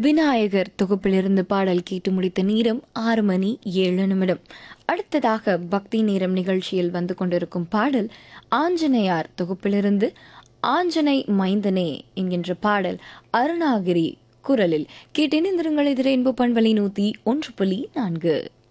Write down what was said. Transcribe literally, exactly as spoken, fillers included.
விநாயகர் தொகுப்பிலிருந்து பாடல் கேட்டு முடித்த நேரம் ஆறு மணி ஏழு நிமிடம். அடுத்ததாக பக்தி நேரம் நிகழ்ச்சியில் வந்து கொண்டிருக்கும் பாடல் ஆஞ்சநேயார் தொகுப்பிலிருந்து ஆஞ்சனை மைந்தனே என்கின்ற பாடல் அருணாகிரி குரலில் கேட்டிருந்திருங்கள். இது ரெயின்போ பண்பலை நூத்தி ஒன்று புள்ளி நான்கு.